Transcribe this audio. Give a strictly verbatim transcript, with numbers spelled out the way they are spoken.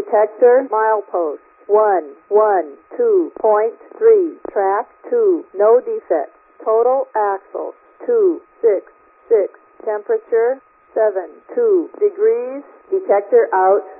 Detector milepost one one two point three. Track two. No defects. Total axles two six six. Temperature seven two degrees. Detector out.